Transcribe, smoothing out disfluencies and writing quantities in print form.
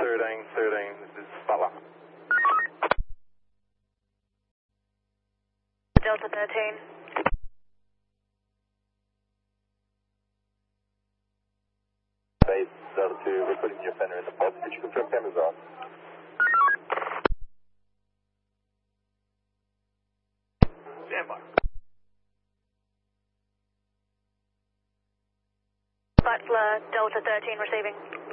13, this is Butler. Delta 13. Base Delta 2, we're putting your center in the pod. Could you confirm cameras on? Stand by. Butler, Delta 13 receiving.